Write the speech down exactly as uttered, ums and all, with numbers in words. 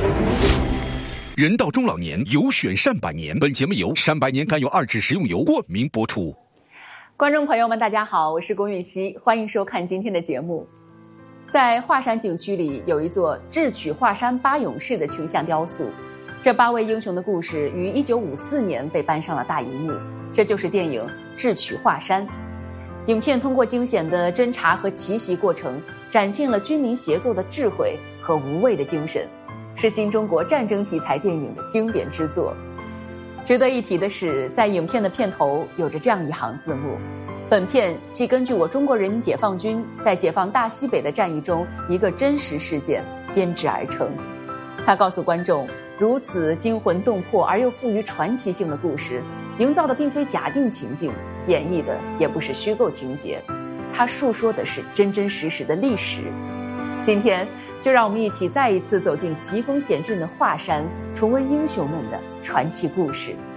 人到中老年，有选善百年。本节目由善百年甘油二酯食用油冠名播出。 观众朋友们，大家好，我是龚允熙，欢迎收看今天的节目。在华山景区里，有一座智取华山八勇士的群像雕塑，这八位英雄的故事于一九五四年被搬上了大荧幕，这就是电影《智取华山》。影片通过惊险的侦查和奇袭过程，展现了军民协作的智慧和无畏的精神，是新中国战争题材电影的经典之作。值得一提的是，在影片的片头有着这样一行字幕：本片系根据我中国人民解放军在解放大西北的战役中一个真实事件编制而成。他告诉观众，如此惊魂动魄而又富于传奇性的故事，营造的并非假定情境，演绎的也不是虚构情节，它述说的是真真实实的历史。今天就让我们一起再一次走进奇峰险峻的华山，重温英雄们的传奇故事。